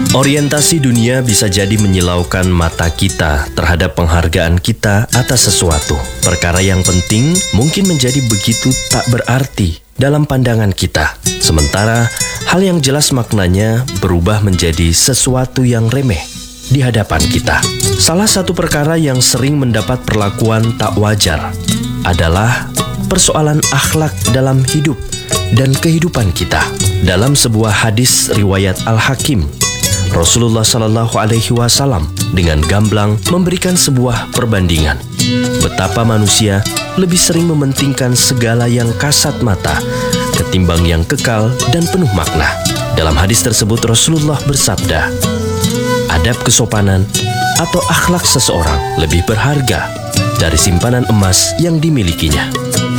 Orientasi dunia bisa jadi menyilaukan mata kita terhadap penghargaan kita atas sesuatu. Perkara yang penting mungkin menjadi begitu tak berarti dalam pandangan kita. Sementara hal yang jelas maknanya berubah menjadi sesuatu yang remeh di hadapan kita. Salah satu perkara yang sering mendapat perlakuan tak wajar adalah persoalan akhlak dalam hidup dan kehidupan kita. Dalam sebuah hadis riwayat Al-Hakim, Rasulullah SAW dengan gamblang memberikan sebuah perbandingan betapa manusia lebih sering mementingkan segala yang kasat mata ketimbang yang kekal dan penuh makna. Dalam hadis tersebut Rasulullah bersabda, adab kesopanan atau akhlak seseorang lebih berharga dari simpanan emas yang dimilikinya.